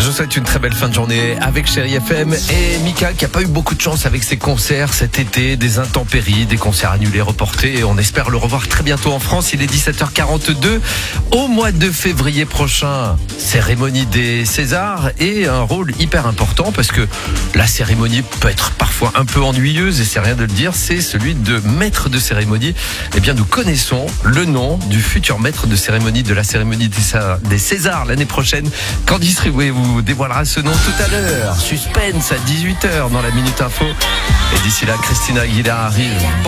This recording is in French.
Je vous souhaite une très belle fin de journée avec Chérie FM et Mika qui a pas eu beaucoup de chance avec ses concerts cet été, des intempéries, des concerts annulés, reportés. On espère le revoir très bientôt en France. Il est 17h42. Au mois de février prochain, cérémonie des Césars et un rôle hyper important parce que la cérémonie peut être parfois un peu ennuyeuse et c'est rien de le dire, c'est celui de maître de cérémonie. Eh bien, nous connaissons le nom du futur maître de cérémonie de la cérémonie des Césars l'année prochaine. Candice Riouet vous dévoilera ce nom tout à l'heure. Suspense à 18h dans la Minute Info. Et d'ici là, Christina Aguilera arrive.